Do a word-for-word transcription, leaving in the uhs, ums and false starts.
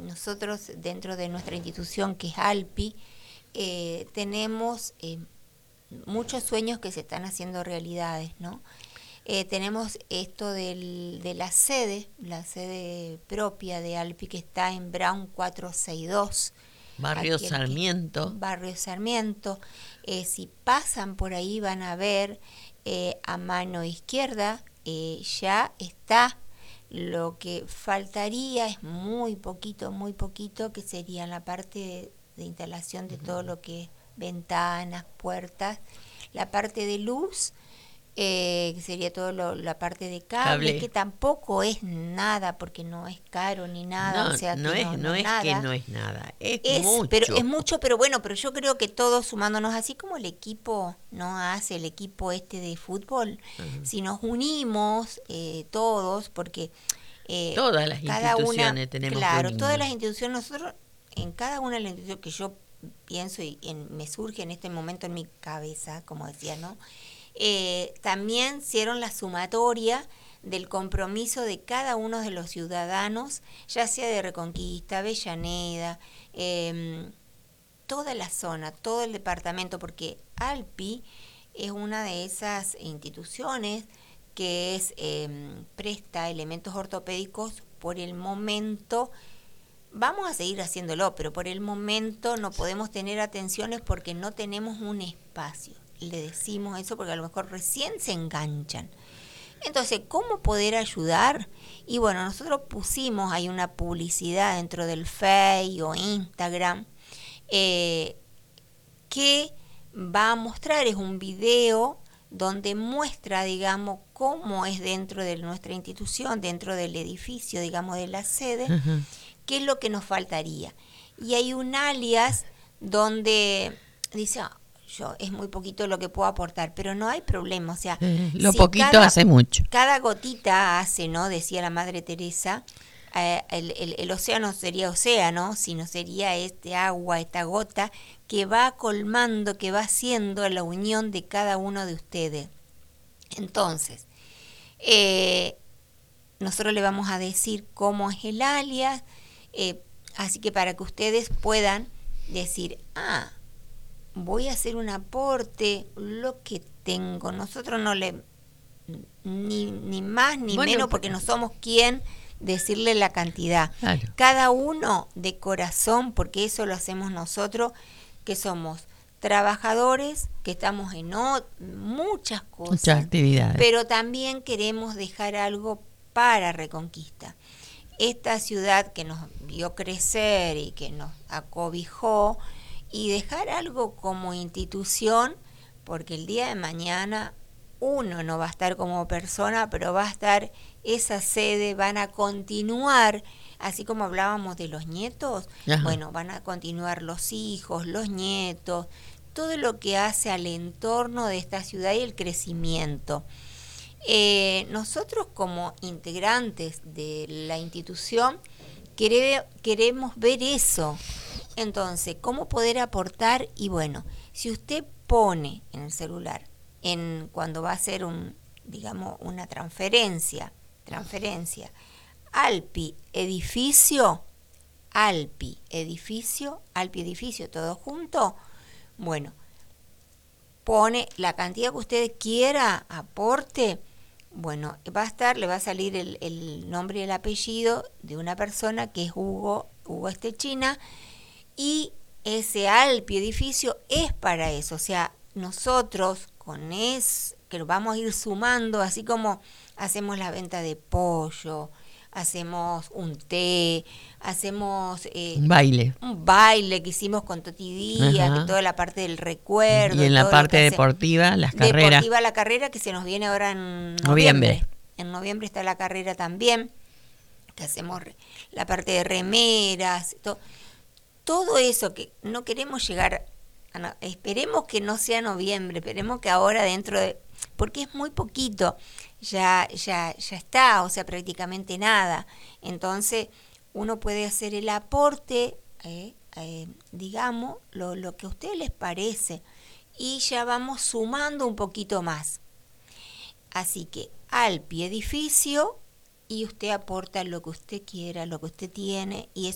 nosotros dentro de nuestra institución, que es ALPI, eh, tenemos eh, muchos sueños que se están haciendo realidades, ¿no? Eh, tenemos esto del, de la sede, la sede propia de ALPI, que está en Brown cuatrocientos sesenta y dos. Barrio aquí, Sarmiento. Aquí, Barrio Sarmiento. Eh, si pasan por ahí van a ver eh, a mano izquierda, eh, ya está. Lo que faltaría es muy poquito, muy poquito, que sería la parte de, de instalación de uh-huh. todo lo que es ventanas, puertas, la parte de luz, eh, que sería todo lo, la parte de cable, cable, que tampoco es nada, porque no es caro ni nada, no, o sea, no que es, no, no, no es nada. que no es nada, es, es mucho. Pero es mucho, pero bueno, pero yo creo que todos sumándonos, así como el equipo no hace, el equipo este de fútbol, uh-huh. si nos unimos eh, todos, porque eh, todas las cada instituciones una, tenemos claro, que todas las instituciones, nosotros en cada una de las instituciones que yo pienso y en, me surge en este momento en mi cabeza, como decía, ¿no? Eh, también hicieron la sumatoria del compromiso de cada uno de los ciudadanos, ya sea de Reconquista, Avellaneda, eh, toda la zona, todo el departamento, porque ALPI es una de esas instituciones que es, eh, presta elementos ortopédicos por el momento. Vamos a seguir haciéndolo, pero por el momento no podemos tener atenciones porque no tenemos un espacio. Le decimos eso porque a lo mejor recién se enganchan. Entonces, ¿cómo poder ayudar? Y bueno, nosotros pusimos ahí una publicidad dentro del Face o Instagram eh, que va a mostrar, es un video donde muestra, digamos, cómo es dentro de nuestra institución, dentro del edificio, digamos, de la sede, uh-huh. qué es lo que nos faltaría. Y hay un alias donde dice... Oh, yo es muy poquito lo que puedo aportar, pero no hay problema, o sea, eh, lo si poquito cada, hace mucho. Cada gotita hace, ¿no? Decía la Madre Teresa, eh, el, el, el océano sería océano, sino sería este agua, esta gota que va colmando, que va haciendo la unión de cada uno de ustedes. Entonces, eh, nosotros le vamos a decir cómo es el alias, eh, así que para que ustedes puedan decir, ah, voy a hacer un aporte, lo que tengo. Nosotros no le, ni, ni más ni bueno, menos, porque no somos quien decirle la cantidad. Claro. Cada uno de corazón, porque eso lo hacemos nosotros, que somos trabajadores, que estamos en o- muchas cosas, muchas actividades, pero también queremos dejar algo para Reconquista. Esta ciudad que nos vio crecer y que nos acobijó, y dejar algo como institución, porque el día de mañana uno no va a estar como persona, pero va a estar esa sede, van a continuar, así como hablábamos de los nietos, Ajá. bueno, van a continuar los hijos, los nietos, todo lo que hace al entorno de esta ciudad y el crecimiento. Eh, nosotros como integrantes de la institución quere, queremos ver eso. Entonces, ¿cómo poder aportar? Y bueno, si usted pone en el celular, en cuando va a hacer un, digamos, una transferencia, transferencia, ALPI edificio, ALPI edificio, ALPI edificio, todo junto, bueno, pone la cantidad que usted quiera, aporte, bueno, va a estar, le va a salir el, el nombre y el apellido de una persona que es Hugo, Hugo Estechina, y ese ALPI edificio es para eso, o sea, nosotros con eso, que lo vamos a ir sumando, así como hacemos la venta de pollo, hacemos un té, hacemos eh, un baile. Un baile que hicimos con Toti Díaz, que toda la parte del recuerdo. Y en la todo parte hace, deportiva, las carreras. Deportiva, la carrera que se nos viene ahora en noviembre. noviembre. En noviembre está la carrera también, que hacemos la parte de remeras, todo. Todo eso que no queremos llegar, a no, esperemos que no sea noviembre, esperemos que ahora dentro de, porque es muy poquito, ya, ya, ya está, o sea, prácticamente nada. Entonces, uno puede hacer el aporte, eh, eh, digamos, lo, lo que a ustedes les parece, y ya vamos sumando un poquito más. Así que, ALPI edificio, y usted aporta lo que usted quiera, lo que usted tiene, y